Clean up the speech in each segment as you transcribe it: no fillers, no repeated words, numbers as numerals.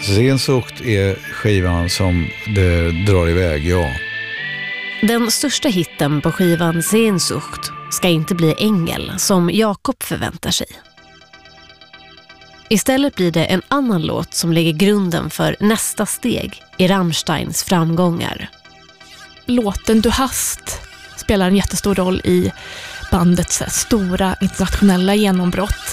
Sehnsucht är skivan som det drar iväg, ja. Den största hitten på skivan Sehnsucht ska inte bli Ängel som Jakob förväntar sig. Istället blir det en annan låt som lägger grunden för nästa steg i Rammsteins framgångar. Låten Du hast spelar en jättestor roll i bandets stora internationella genombrott.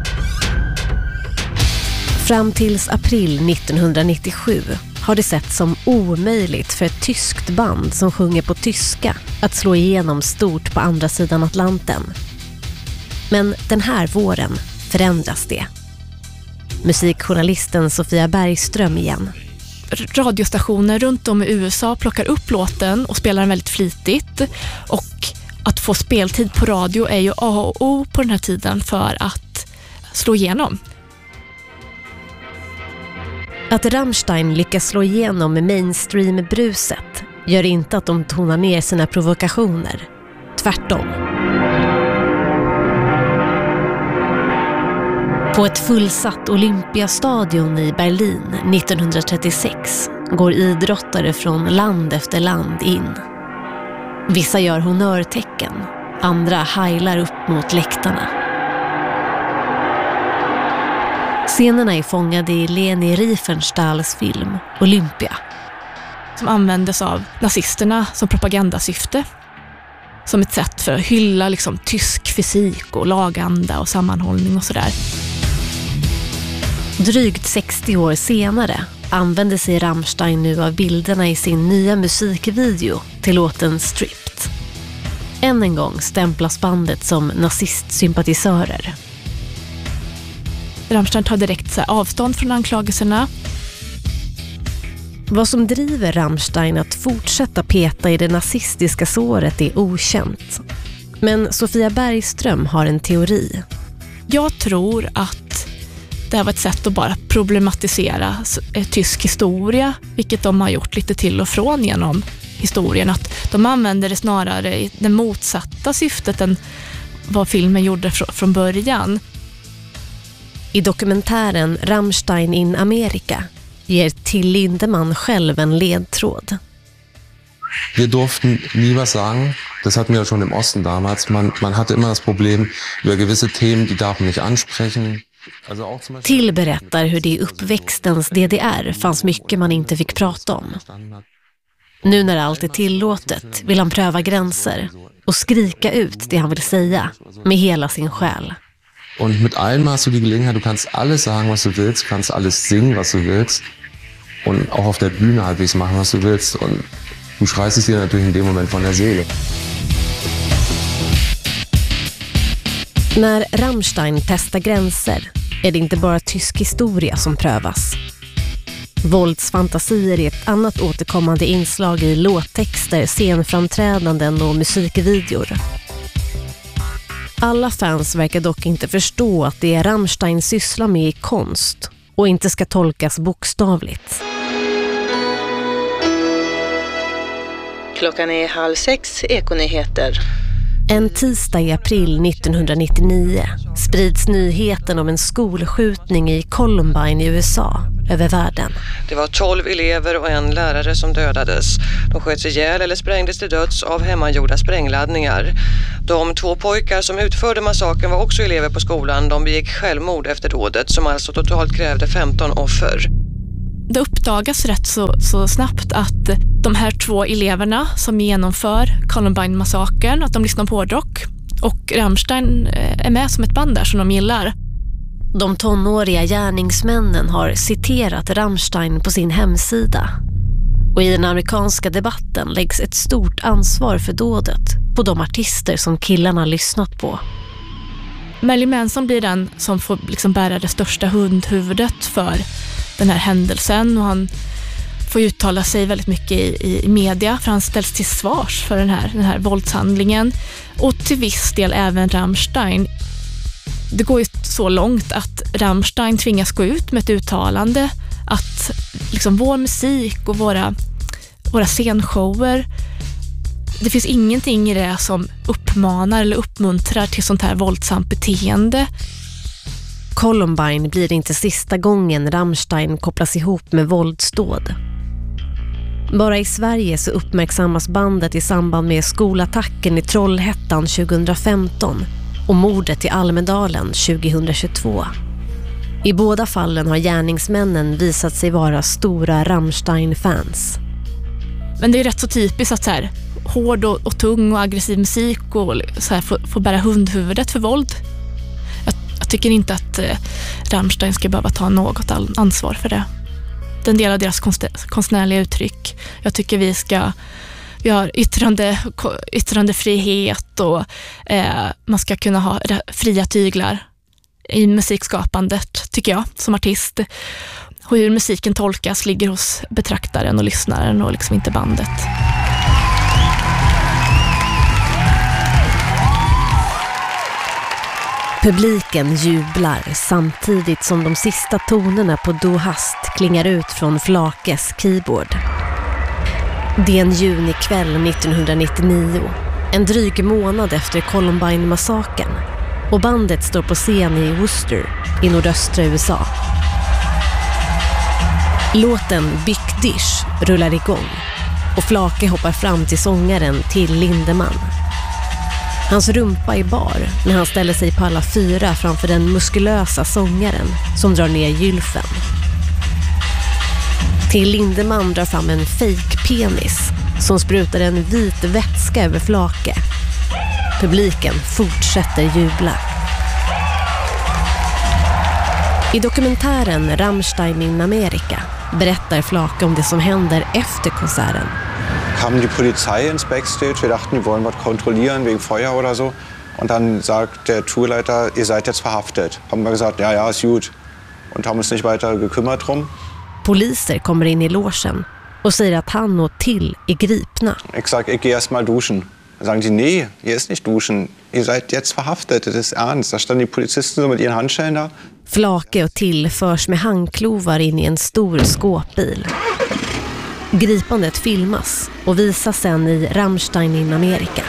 Fram tills april 1997 har det sett som omöjligt för ett tyskt band som sjunger på tyska att slå igenom stort på andra sidan Atlanten. Men den här våren förändras det. Musikjournalisten Sofia Bergström igen. Radiostationer runt om i USA plockar upp låten och spelar den väldigt flitigt. Och att få speltid på radio är ju A och O på den här tiden för att slå igenom. Att Rammstein lyckas slå igenom med mainstream-bruset gör inte att de tonar ner sina provokationer. Tvärtom. På ett fullsatt Olympiastadion i Berlin 1936 går idrottare från land efter land in. Vissa gör honnörtecken, andra heilar upp mot läktarna. Scenerna är fångade i Leni Riefenstahls film Olympia. Som användes av nazisterna som propagandasyfte. Som ett sätt för att hylla liksom tysk fysik och laganda och sammanhållning och sådär. Drygt 60 år senare använde sig Rammstein nu av bilderna i sin nya musikvideo till låten Stripped. Än en gång stämplas bandet som nazistsympatisörer. Rammstein tar direkt avstånd från anklagelserna. Vad som driver Rammstein att fortsätta peta i det nazistiska såret är okänt. Men Sofia Bergström har en teori. Jag tror att det här var ett sätt att bara problematisera tysk historia, vilket de har gjort lite till och från genom historien. Att de använder det snarare i det motsatta syftet än vad filmen gjorde från början. I dokumentären Rammstein in Amerika ger Till Lindemann själv en ledtråd. Wir durften nie was sagen. Das hatten wir schon im Osten damals. Man hatte immer das Problem über gewisse Themen, die darf man nicht ansprechen. Till berättar hur det i uppväxtens DDR fanns mycket man inte fick prata om. Nu när allt är tillåtet vill han pröva gränser och skrika ut det han vill säga med hela sin själ. Und mit allem hast du die Gelegenheit, du kannst alles sagen, was du willst, du kannst alles singen, was du willst und auch auf der Bühne halbwegs machen, was du willst und du schreist es dir natürlich in dem Moment von der Seele. När Rammstein testar gränser är det inte bara tysk historia som prövas. Våldsfantasier är ett annat återkommande inslag i låttexter, scenframträdanden och musikvideor. Alla fans verkar dock inte förstå att det Rammstein sysslar med är konst och inte ska tolkas bokstavligt. Klockan är 5:30, Ekonyheter. En tisdag i april 1999 sprids nyheten om en skolskjutning i Columbine i USA över världen. Det var 12 elever och en lärare som dödades. De sköts ihjäl eller sprängdes till döds av hemmagjorda sprängladdningar. De 2 pojkar som utförde massakern var också elever på skolan. De begick självmord efter dådet som alltså totalt krävde 15 offer. Det uppdagas rätt så snabbt att de här 2 eleverna som genomför Columbine-massakern, att de lyssnar på hårdrock. Och Rammstein är med som ett band där som de gillar. De tonåriga gärningsmännen har citerat Rammstein på sin hemsida. Och i den amerikanska debatten läggs ett stort ansvar för dådet på de artister som killarna lyssnat på. Marilyn Manson blir den som får liksom bära det största hundhuvudet för den här händelsen, och han får uttala sig väldigt mycket i media, för han ställs till svars för den här våldshandlingen, och till viss del även Rammstein. Det går ju så långt att Rammstein tvingas gå ut med ett uttalande att liksom vår musik och våra scenshower, det finns ingenting i det som uppmanar eller uppmuntrar till sånt här våldsamt beteende. Columbine blir inte sista gången Rammstein kopplas ihop med våldsdåd. Bara i Sverige så uppmärksammas bandet i samband med skolattacken i Trollhättan 2015 och mordet i Almedalen 2022. I båda fallen har gärningsmännen visat sig vara stora Rammstein-fans. Men det är rätt så typiskt att så här, hård och tung och aggressiv musik och så här, får bära hundhuvudet för våld. Jag tycker inte att Rammstein ska behöva ta något ansvar för det. Det är en del av deras konstnärliga uttryck. Jag tycker vi har yttrandefrihet och man ska kunna ha fria tyglar i musikskapandet, tycker jag, som artist. Och hur musiken tolkas ligger hos betraktaren och lyssnaren och liksom inte bandet. Publiken jublar samtidigt som de sista tonerna på Du hast klingar ut från Flakes keyboard. Det är en junikväll 1999, en dryg månad efter Columbine-massakern, och bandet står på scen i Worcester i nordöstra USA. Låten Big Dish rullar igång och Flake hoppar fram till sångaren Till Lindemann. Hans rumpa är bar när han ställer sig på alla fyra framför den muskulösa sångaren som drar ner gylfen. Till Lindemann drar fram en fake-penis som sprutar en vit vätska över Flake. Publiken fortsätter jubla. I dokumentären Rammstein in Amerika berättar Flake om det som händer efter konserten. Kam die Polizei ins Backstage, wir dachten, wir wollen was kontrollieren wegen Feuer oder so. Und dann sagt der Tourleiter, ihr seid jetzt verhaftet. Haben wir gesagt, ja, ist gut. Und haben uns nicht weiter gekümmert drum. Poliser kommer in i logen och säger att han och Till är gripna. Ich sag, ich geh erst mal duschen. Dann sagen die, nee, hier ist nicht duschen. Ihr seid jetzt verhaftet, das ist ernst. Da standen die Polizisten so mit ihren Handschellen da. Flake och Till förs med handklovar in i en stor skåpbil. Gripandet filmas och visas sen i Rammstein in Amerika.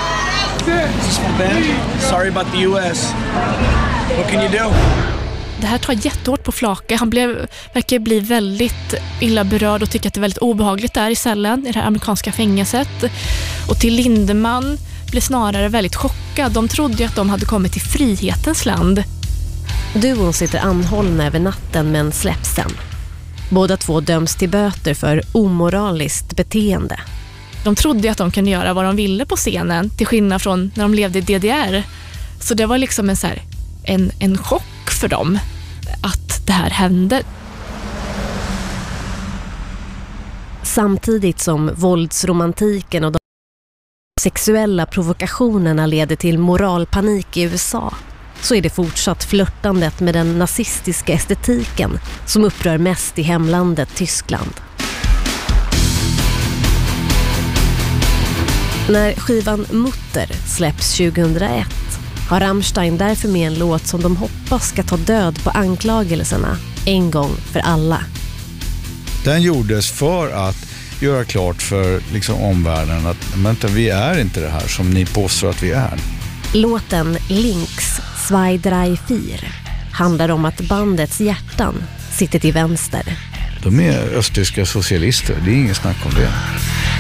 Sorry about the US. What can you do? Det här tar jättehårt på Flake. Han verkar bli väldigt illa berörd och tycker att det är väldigt obehagligt där i cellen, i det här amerikanska fängelset. Och Till Lindemann blir snarare väldigt chockad. De trodde ju att de hade kommit till frihetens land. Duon sitter anhållna över natten men släpps sen. Båda två döms till böter för omoraliskt beteende. De trodde att de kunde göra vad de ville på scenen, till skillnad från när de levde i DDR. Så det var liksom en chock för dem att det här hände. Samtidigt som våldsromantiken och de sexuella provokationerna leder till moralpanik i USA, så är det fortsatt flörtandet med den nazistiska estetiken som upprör mest i hemlandet Tyskland. När skivan Mutter släpps 2001 har Rammstein därför med en låt som de hoppas ska ta död på anklagelserna en gång för alla. Den gjordes för att göra klart för omvärlden att vi är inte det här som ni påstår att vi är. Låten Links 2, 3, 4 handlar om att bandets hjärtan sitter till vänster. De är östtyska socialister, det är ingen snack om det.